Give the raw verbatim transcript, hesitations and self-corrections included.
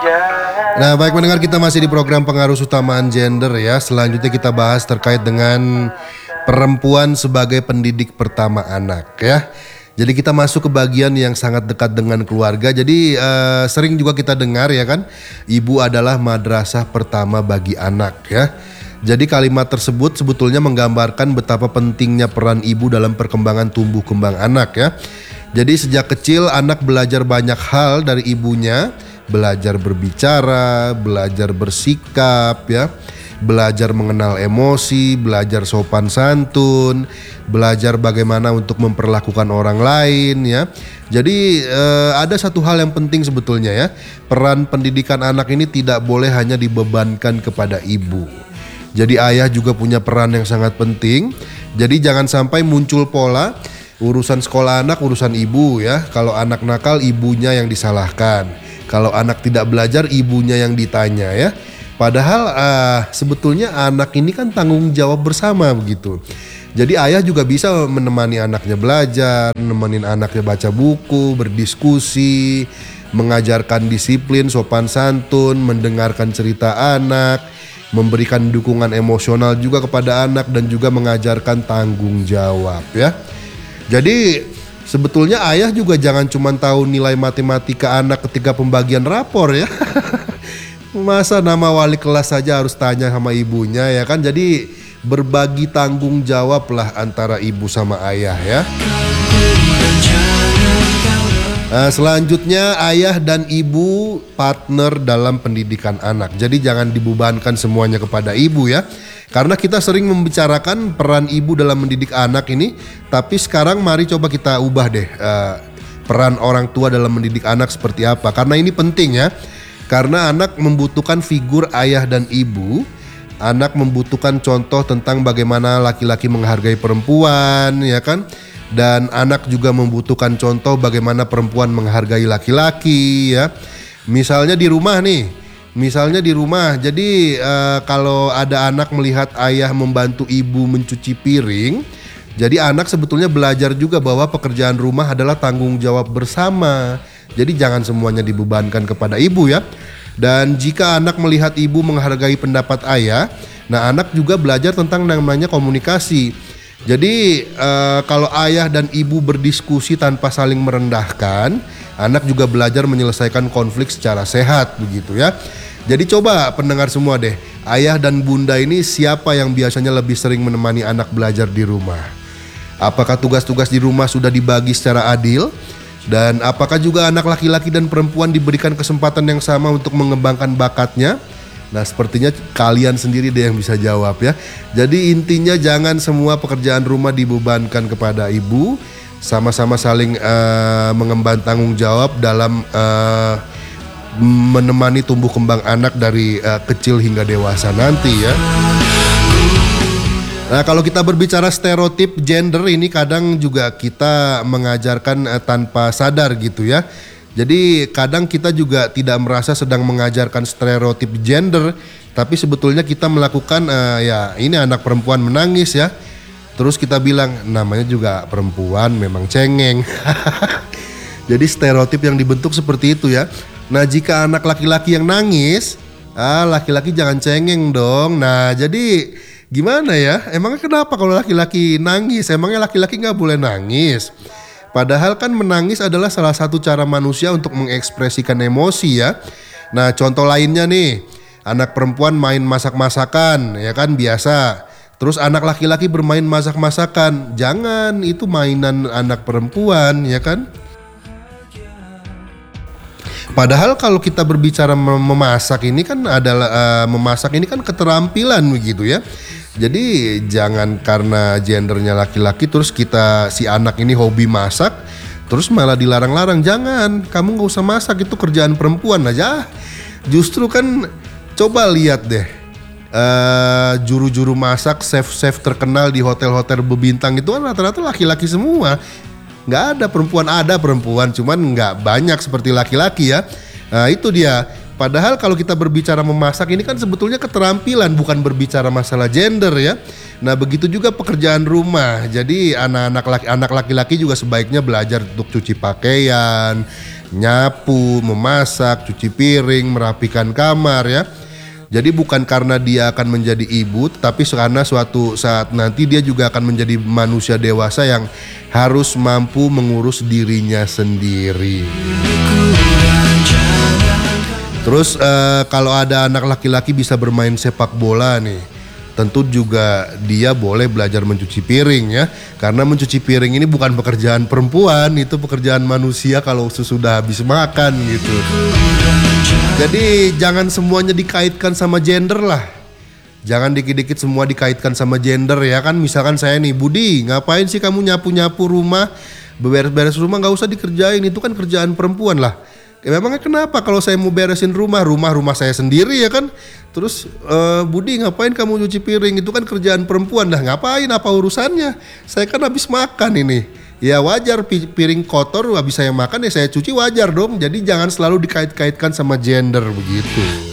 Nah, baik pendengar, kita masih di program Pengaruh Utamaan Gender ya. Selanjutnya kita bahas terkait dengan perempuan sebagai pendidik pertama anak ya. Jadi kita masuk ke bagian yang sangat dekat dengan keluarga. Jadi uh, sering juga kita dengar ya kan, ibu adalah madrasah pertama bagi anak ya. Jadi kalimat tersebut sebetulnya menggambarkan betapa pentingnya peran ibu dalam perkembangan tumbuh kembang anak ya. Jadi sejak kecil anak belajar banyak hal dari ibunya, belajar berbicara, belajar bersikap ya, belajar mengenal emosi, belajar sopan santun, belajar bagaimana untuk memperlakukan orang lain ya. Jadi eh, ada satu hal yang penting sebetulnya ya, peran pendidikan anak ini tidak boleh hanya dibebankan kepada ibu. Jadi ayah juga punya peran yang sangat penting. Jadi jangan sampai muncul pola urusan sekolah anak urusan ibu ya. Kalau anak nakal ibunya yang disalahkan. Kalau anak tidak belajar ibunya yang ditanya ya. Padahal uh, sebetulnya anak ini kan tanggung jawab bersama begitu. Jadi ayah juga bisa menemani anaknya belajar, nemenin anaknya baca buku, berdiskusi, mengajarkan disiplin, sopan santun, mendengarkan cerita anak, memberikan dukungan emosional juga kepada anak dan juga mengajarkan tanggung jawab ya. Jadi sebetulnya ayah juga jangan cuma tahu nilai matematika anak ketika pembagian rapor ya. Masa nama wali kelas saja harus tanya sama ibunya ya kan. Jadi berbagi tanggung jawab lah antara ibu sama ayah ya. Nah, selanjutnya ayah dan ibu partner dalam pendidikan anak. Jadi jangan dibebankan semuanya kepada ibu ya. Karena kita sering membicarakan peran ibu dalam mendidik anak ini, tapi sekarang mari coba kita ubah deh uh, peran orang tua dalam mendidik anak seperti apa. Karena ini penting ya. Karena anak membutuhkan figur ayah dan ibu. Anak membutuhkan contoh tentang bagaimana laki-laki menghargai perempuan ya kan. Dan anak juga membutuhkan contoh bagaimana perempuan menghargai laki-laki ya. Misalnya di rumah nih. Misalnya di rumah, jadi uh, kalau ada anak melihat ayah membantu ibu mencuci piring, jadi anak sebetulnya belajar juga bahwa pekerjaan rumah adalah tanggung jawab bersama. Jadi jangan semuanya dibebankan kepada ibu ya. Dan jika anak melihat ibu menghargai pendapat ayah, nah anak juga belajar tentang namanya komunikasi. Jadi uh, kalau ayah dan ibu berdiskusi tanpa saling merendahkan, anak juga belajar menyelesaikan konflik secara sehat begitu ya. Jadi coba pendengar semua deh, ayah dan bunda ini siapa yang biasanya lebih sering menemani anak belajar di rumah? Apakah tugas-tugas di rumah sudah dibagi secara adil? Dan apakah juga anak laki-laki dan perempuan diberikan kesempatan yang sama untuk mengembangkan bakatnya? Nah sepertinya kalian sendiri deh yang bisa jawab ya. Jadi intinya jangan semua pekerjaan rumah dibebankan kepada ibu. Sama-sama saling uh, mengemban tanggung jawab dalam uh, menemani tumbuh kembang anak dari uh, kecil hingga dewasa nanti ya. Nah kalau kita berbicara stereotip gender ini kadang juga kita mengajarkan uh, tanpa sadar gitu ya. Jadi kadang kita juga tidak merasa sedang mengajarkan stereotip gender, tapi sebetulnya kita melakukan uh, ya ini anak perempuan menangis ya. Terus kita bilang namanya juga perempuan memang cengeng. Jadi stereotip yang dibentuk seperti itu ya. Nah jika anak laki-laki yang nangis, ah laki-laki jangan cengeng dong. Nah jadi gimana ya? Emangnya kenapa kalau laki-laki nangis? Emangnya laki-laki gak boleh nangis? Padahal kan menangis adalah salah satu cara manusia untuk mengekspresikan emosi ya. Nah contoh lainnya nih, anak perempuan main masak-masakan ya kan biasa. Terus anak laki-laki bermain masak-masakan. Jangan, itu mainan anak perempuan ya kan. Padahal kalau kita berbicara memasak ini kan adalah uh, memasak ini kan keterampilan begitu ya. Jadi jangan karena gendernya laki-laki terus kita si anak ini hobi masak terus malah dilarang-larang. Jangan, kamu gak usah masak, itu kerjaan perempuan aja. Justru kan coba lihat deh uh, juru-juru masak, chef-chef terkenal di hotel-hotel berbintang itu kan rata-rata laki-laki semua. Gak ada perempuan, ada perempuan cuman gak banyak seperti laki-laki ya. Nah itu dia, Padahal kalau kita berbicara memasak ini kan sebetulnya keterampilan, bukan berbicara masalah gender ya. Nah begitu juga pekerjaan rumah. Jadi anak-anak laki, anak laki-laki juga sebaiknya belajar untuk cuci pakaian, nyapu, memasak, cuci piring, merapikan kamar ya. Jadi bukan karena dia akan menjadi ibu, tapi karena suatu saat nanti dia juga akan menjadi manusia dewasa yang harus mampu mengurus dirinya sendiri. Terus uh, kalau ada anak laki-laki bisa bermain sepak bola nih, tentu juga dia boleh belajar mencuci piring ya. Karena mencuci piring ini bukan pekerjaan perempuan, itu pekerjaan manusia kalau sesudah habis makan gitu. Jadi jangan semuanya dikaitkan sama gender lah. Jangan dikit-dikit semua dikaitkan sama gender ya kan. Misalkan saya nih, Budi ngapain sih kamu nyapu-nyapu rumah, beres-beres rumah, gak usah dikerjain, itu kan kerjaan perempuan lah. Ya, memangnya kenapa kalau saya mau beresin rumah, rumah rumah saya sendiri ya kan. Terus uh, Budi ngapain kamu cuci piring, itu kan kerjaan perempuan. Lah ngapain, apa urusannya, saya kan habis makan ini. Ya wajar piring kotor habis saya makan ya saya cuci, wajar dong. Jadi jangan selalu dikait-kaitkan sama gender begitu.